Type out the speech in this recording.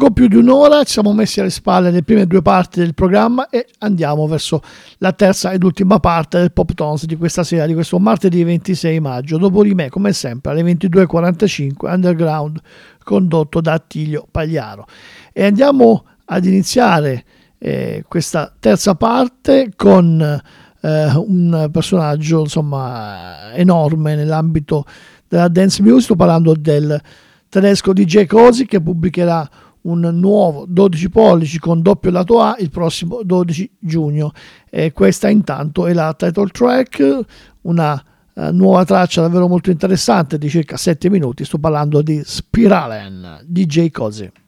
poco più di un'ora, ci siamo messi alle spalle le prime due parti del programma e andiamo verso la terza ed ultima parte del Pop Tones di questa sera, di questo martedì 26 maggio. Dopo di me, come sempre, alle 22.45, Underground, condotto da Attilio Pagliaro. E andiamo ad iniziare questa terza parte con un personaggio insomma enorme nell'ambito della dance music. Sto parlando del tedesco DJ Cozy, che pubblicherà un nuovo 12 pollici con doppio lato A il prossimo 12 giugno. Questa intanto è la title track, una nuova traccia davvero molto interessante di circa 7 minuti. Sto parlando di Spiralen, DJ Cozy.